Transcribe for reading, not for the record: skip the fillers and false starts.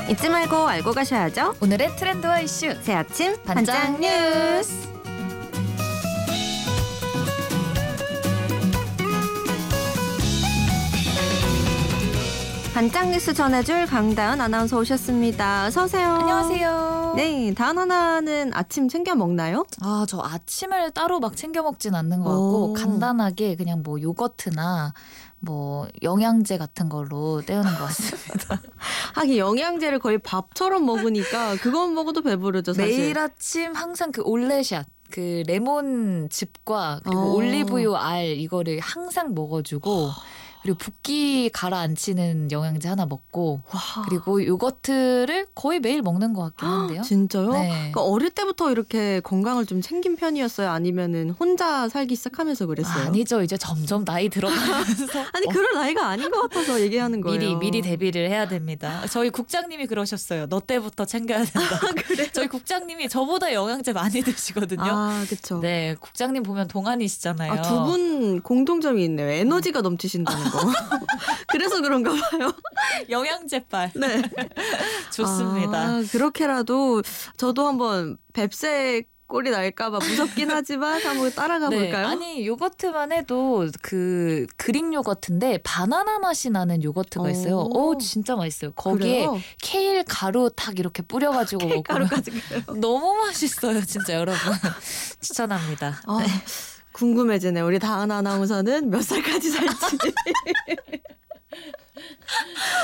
잊지 말고 알고 가셔야죠. 오늘의 트렌드와 이슈 새 아침 반짝 뉴스. 반짝 뉴스 전해줄 강다은 아나운서 오셨습니다. 어서 오세요. 안녕하세요. 네, 다은 아나는 아침 챙겨 먹나요? 저 아침을 따로 막 챙겨 먹진 않는 것 같고 오. 간단하게 그냥 뭐 요거트나 뭐 영양제 같은 걸로 때우는 것 같습니다. 하긴 영양제를 거의 밥처럼 먹으니까 그건 먹어도 배부르죠, 사실. 매일 아침 항상 그 올레샷 그 레몬즙과 그리고 오. 올리브유 알 이거를 항상 먹어주고 그리고 붓기 가라앉히는 영양제 하나 먹고 와. 그리고 요거트를 거의 매일 먹는 것 같긴 한데요. 진짜요? 네. 그러니까 어릴 때부터 이렇게 건강을 좀 챙긴 편이었어요? 아니면은 혼자 살기 시작하면서 그랬어요? 아니죠. 이제 점점 나이 들어가면서 아니 그럴 나이가 아닌 것 같아서 얘기하는 거예요. 미리 대비를 해야 됩니다. 저희 국장님이 그러셨어요. 너 때부터 챙겨야 된다. 그래요? 저희 국장님이 저보다 영양제 많이 드시거든요. 아, 그렇죠. 네, 국장님 보면 동안이시잖아요. 아, 두 분 공통점이 있네요. 에너지가 넘치신다는 거. 그래서 그런가 봐요. 영양제빨. 네. 좋습니다. 아, 그렇게라도 저도 한번 뱁새 꼴이 날까봐 무섭긴 하지만 한번 따라가 볼까요? 아니 요거트만 해도 그 그릭 요거트인데 바나나 맛이 나는 요거트가 있어요. 오. 진짜 맛있어요. 거기에 그래요? 케일 가루 탁 이렇게 뿌려가지고 먹으면 가루까지 그래요. 너무 맛있어요. 진짜 여러분 추천합니다. 아, 궁금해지네. 우리 다은 아나운서는 몇 살까지 살지.